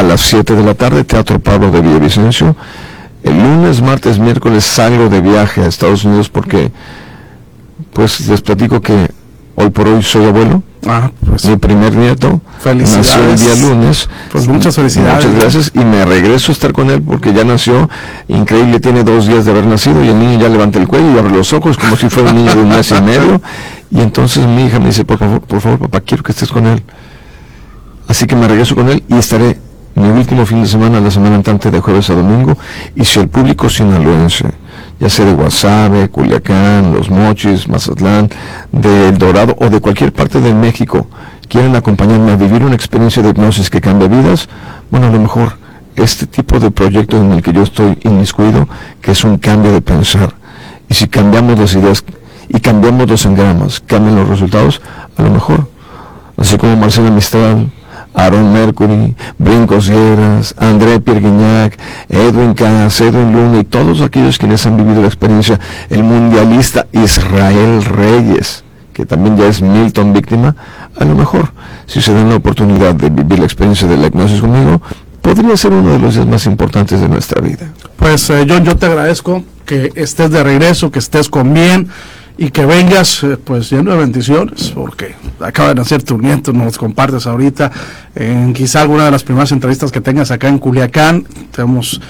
a las 7 de la tarde, Teatro Pablo de Villavicencio. El lunes, martes, miércoles salgo de viaje a Estados Unidos porque, pues, les platico que hoy por hoy soy abuelo. Pues, mi primer nieto nació el día lunes. Pues muchas felicidades. Muchas gracias, y me regreso a estar con él porque ya nació. Increíble, tiene 2 días de haber nacido y el niño ya levanta el cuello y abre los ojos como si fuera un niño de 1 mes y medio. Y entonces mi hija me dice, por favor, papá, quiero que estés con él. Así que me regreso con él y estaré mi último fin de semana, la semana entrante, de jueves a domingo. Y si el público sinaloense, ya sea de Guasave, Culiacán, Los Mochis, Mazatlán, de El Dorado o de cualquier parte de México, quieren acompañarme a vivir una experiencia de hipnosis que cambia vidas, bueno, a lo mejor este tipo de proyecto en el que yo estoy inmiscuido, que es un cambio de pensar, y si cambiamos las ideas y cambiamos los engramas, cambian los resultados, a lo mejor, así como Marcela Mistral, Aaron Mercury, Brincos Lleras, André Pierre Guignac, Edwin Cass, Edwin Luna y todos aquellos quienes han vivido la experiencia, el mundialista Israel Reyes, que también ya es Milton víctima, a lo mejor, si se dan la oportunidad de vivir la experiencia de la hipnosis conmigo, podría ser uno de los días más importantes de nuestra vida. Pues John, yo te agradezco que estés de regreso, que estés con bien, y que vengas pues lleno de bendiciones, porque acaba de nacer tu nieto, nos compartes ahorita en quizá alguna de las primeras entrevistas que tengas acá en Culiacán. Tenemos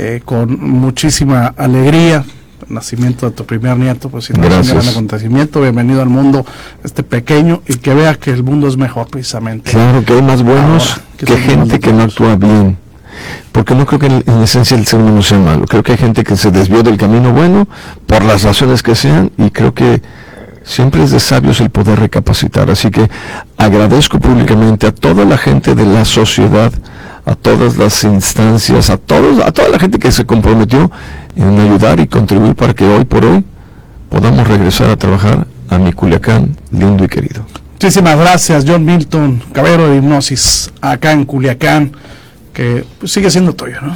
con muchísima alegría el nacimiento de tu primer nieto, pues sin duda es un gran acontecimiento. Bienvenido al mundo este pequeño, y que vea que el mundo es mejor precisamente. Claro, que hay más buenos que gente que no actúa bien. Porque no creo que en esencia el ser humano sea malo. Creo que hay gente que se desvió del camino bueno por las razones que sean, y creo que siempre es de sabios el poder recapacitar. Así que agradezco públicamente a toda la gente de la sociedad, a todas las instancias, a toda la gente que se comprometió en ayudar y contribuir para que hoy por hoy podamos regresar a trabajar a mi Culiacán lindo y querido. Muchísimas gracias, John Milton, caballero de hipnosis acá en Culiacán, que pues sigue siendo tuyo, ¿no?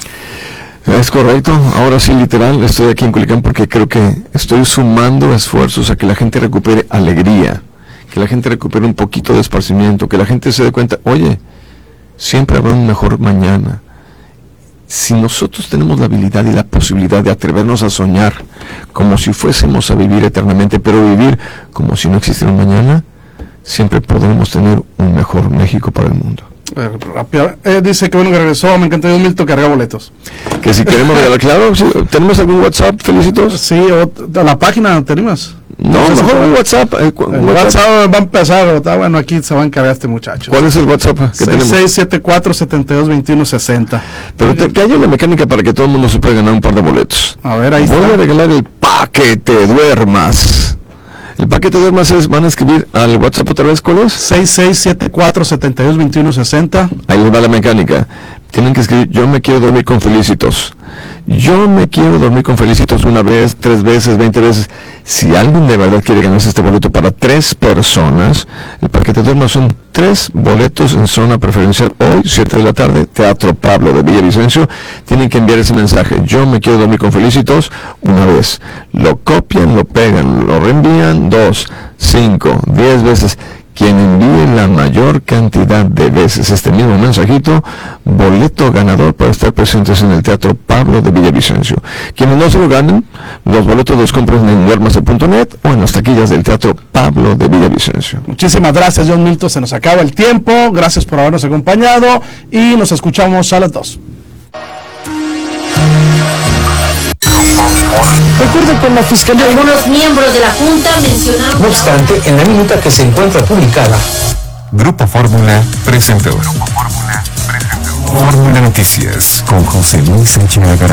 Es correcto, ahora sí, literal, estoy aquí en Culiacán porque creo que estoy sumando esfuerzos a que la gente recupere alegría, que la gente recupere un poquito de esparcimiento, que la gente se dé cuenta, oye, siempre habrá un mejor mañana. Si nosotros tenemos la habilidad y la posibilidad de atrevernos a soñar como si fuésemos a vivir eternamente, pero vivir como si no existiera un mañana, siempre podremos tener un mejor México para el mundo. Dice que bueno que regresó, me encanta John Milton, carga boletos. Que si queremos regalar, claro, sí, ¿tenemos algún WhatsApp, Felicitos? Sí, la página tenemos. No, mejor un WhatsApp. WhatsApp va a empezar, está bueno, aquí se va a encargar este muchacho. ¿Cuál es el WhatsApp que tenemos? 6674-722160. Pero que haya una mecánica para que todo el mundo se pueda ganar un par de boletos. A ver, ahí voy a regalar el paquete duermas. El paquete duermas van a escribir al WhatsApp otra vez, ¿cuál es? 6674-722160. Ahí les va la mecánica. Tienen que escribir, yo me quiero dormir con Felicitos. Yo me quiero dormir con Felicitos 1 vez, 3 veces, 20 veces. Si alguien de verdad quiere ganarse este boleto para 3 personas, el paquete duermas son 3 boletos en zona preferencial. Hoy, 7 de la tarde, Teatro Pablo de Villavicencio. Tienen que enviar ese mensaje, yo me quiero dormir con Felicitos 1 vez. Lo copian, lo pegan, lo reenvían 2, 5, 10 veces. Quien envíe la mayor cantidad de veces este mismo mensajito, boleto ganador para estar presentes en el Teatro Pablo de Villavicencio. Quienes no se lo ganen, los boletos los compran en duermase.net o en las taquillas del Teatro Pablo de Villavicencio. Muchísimas gracias, John Milton, se nos acaba el tiempo, gracias por habernos acompañado y nos escuchamos a las 2. Recuerde que la Fiscalía... Algunos miembros de la Junta mencionaron... No obstante, en la minuta que se encuentra publicada... Grupo Fórmula presentó. Fórmula Noticias con José Luis Echeverría.